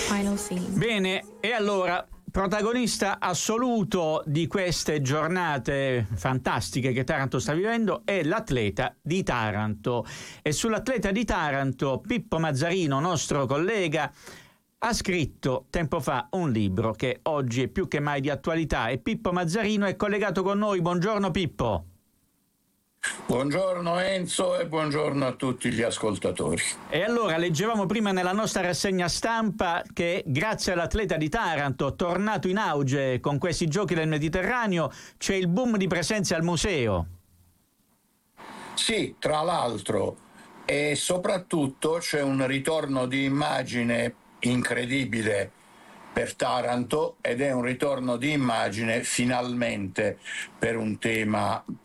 Final scene. Bene, e allora, protagonista assoluto di queste giornate fantastiche che Taranto sta vivendo è l'atleta di Taranto. E sull'atleta di Taranto, Pippo Mazzarino, nostro collega, ha scritto tempo fa un libro che oggi è più che mai di attualità e Pippo Mazzarino è collegato con noi. Buongiorno Pippo. Buongiorno Enzo e buongiorno a tutti gli ascoltatori. E allora leggevamo prima nella nostra rassegna stampa che grazie all'atleta di Taranto, tornato in auge con questi giochi del Mediterraneo, c'è il boom di presenze al museo. Sì, tra l'altro, e soprattutto c'è un ritorno di immagine incredibile per Taranto ed è un ritorno di immagine finalmente per un tema